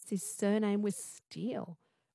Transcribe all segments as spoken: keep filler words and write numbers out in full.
his surname was Steele.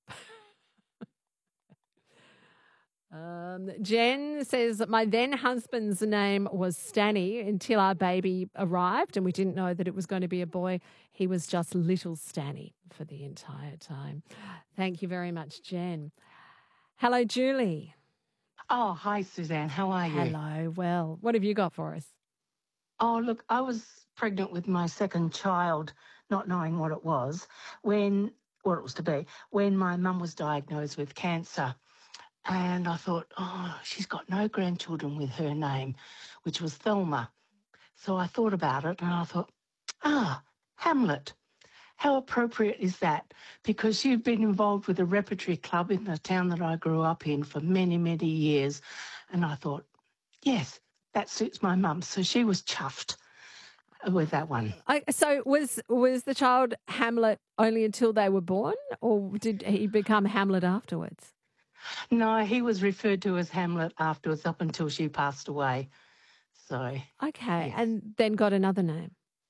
Um, Jen says, my then husband's name was Stanny until our baby arrived and we didn't know that it was going to be a boy. He was just little Stanny for the entire time. Thank you very much, Jen. Hello, Julie. Oh, hi, Suzanne. How are you? Hello. Well, what have you got for us? Oh, look, I was pregnant with my second child, not knowing what it was, when, what it was to be, when my mum was diagnosed with cancer. And I thought, oh, she's got no grandchildren with her name, which was Thelma. So I thought about it and I thought, ah, Hamlet. How appropriate is that? Because she'd been involved with a repertory club in the town that I grew up in for many, many years. And I thought, yes, that suits my mum. So she was chuffed with that one. I, so was was the child Hamlet only until they were born, or did he become Hamlet afterwards? No, he was referred to as Hamlet afterwards up until she passed away. So okay, yes. And then got another name.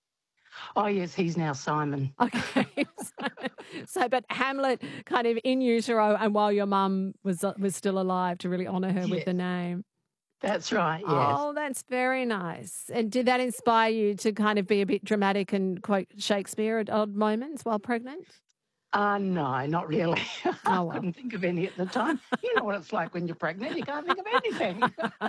Oh, yes, he's now Simon. Okay. so, so, but Hamlet kind of in utero and while your mum was was still alive to really honour her Yes. with the name. That's right, yes. Oh, that's very nice. And did that inspire you to kind of be a bit dramatic and quote Shakespeare at odd moments while pregnant? Uh, no, not really. Oh, I well. couldn't think of any at the time. You know what it's like when you're pregnant. You can't think of anything.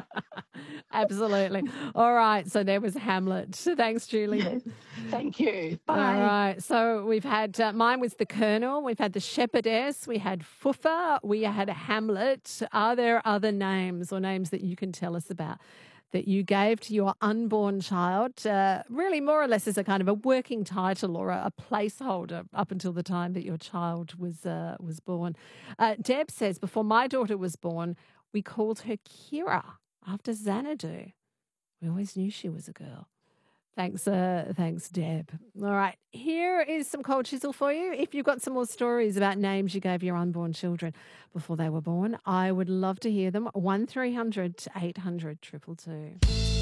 Absolutely. All right. So there was Hamlet. Thanks, Julie. Yes. Thank you. Bye. All right. So we've had, uh, mine was the Colonel. We've had the Shepherdess. We had Fuffa. We had Hamlet. Are there other names or names that you can tell us about that you gave to your unborn child, uh, really more or less as a kind of a working title or a, a placeholder up until the time that your child was uh, was born? Uh, Deb says, before my daughter was born, we called her Kira after Xanadu. We always knew she was a girl. Thanks, uh, thanks, Deb. All right, here is some cold chisel for you. If you've got some more stories about names you gave your unborn children before they were born, I would love to hear them. one three hundred eight hundred two two two.